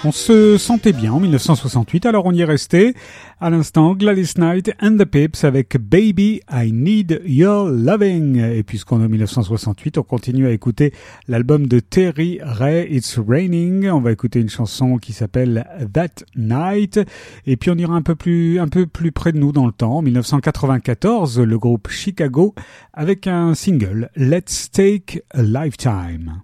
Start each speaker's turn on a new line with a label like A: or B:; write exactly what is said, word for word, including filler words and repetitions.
A: On se sentait bien en dix-neuf cent soixante-huit, alors on y est resté. À l'instant, Gladys Knight and the Pips avec Baby, I Need Your Loving. Et puisqu'on est en dix-neuf cent soixante-huit, on continue à écouter l'album de Terry Ray, It's Raining. On va écouter une chanson qui s'appelle That Night. Et puis on ira un peu plus, un peu plus près de nous dans le temps. En dix-neuf cent quatre-vingt-quatorze, le groupe Chicago avec un single, Let's Take a Lifetime.